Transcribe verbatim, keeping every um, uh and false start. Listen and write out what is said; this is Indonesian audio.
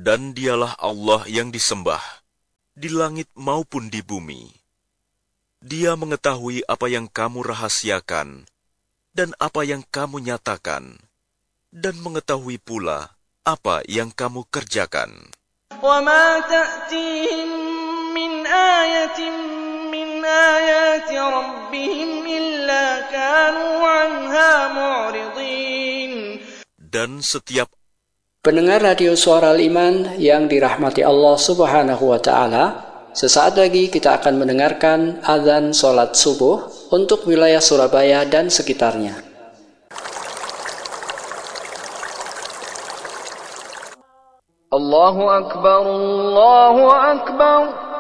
Dan dialah Allah yang disembah, di langit maupun di bumi. Dia mengetahui apa yang kamu rahasiakan, dan apa yang kamu nyatakan, dan mengetahui pula apa yang kamu kerjakan. وَمَا تَأْتِيهِمْ مِنْ آيَةٍ مِنْ آيَاتِ رَبِّهِمْ إِلَّا كَانُوا عَنْهَا مُعْرِضِينَ. Dan setiap pendengar radio Suara Al-Iman yang dirahmati Allah Subhanahu wa taala, sesaat lagi kita akan mendengarkan azan salat subuh untuk wilayah Surabaya dan sekitarnya. Allahu akbar, Allahu akbar.